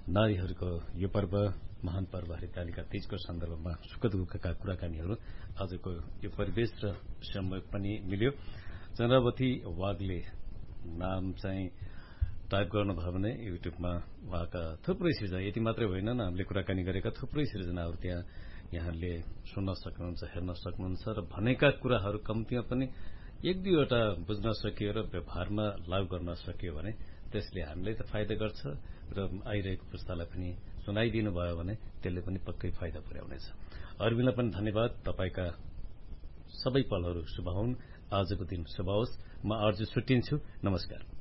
नारीहरूको यो पर्व महान पर्व हरितालिका तीजको सन्दर्भमा सुख दुःखका कुराकानीहरू आजको यो परिवेश र समय पनि मिल्यो। चन्द्रावती वागले नाम चाहिँ टाइप गर्नुभयो भने युट्युबमा उहाँका थुप्रै सृजना, यति मात्रै होइनन्, हामीले कुराकानी गरेका थुप्रै सृजनाहरू त्यहाँ यहाँले सुन्न सक्नुहुन्छ, हेर्न सक्नुहुन्छ र भनेका कुराहरू कम्तीमा पनि एक दुईवटा बुझ्न सकियो र व्यवहारमा लागू गर्न सकियो भने त्यसले हामीलाई त फाइदा गर्छ र आइरहेको पुस्तालाई पनि सुनाइदिनु भयो भने त्यसले पनि पक्कै फाइदा पुर्याउनेछ। अरविन्दलाई पनि धन्यवाद। तपाईका सबै पलहरू शुभ हुन्। आजको दिन शुभ होस्। म आरजु छुट्टिन्छु। नमस्कार।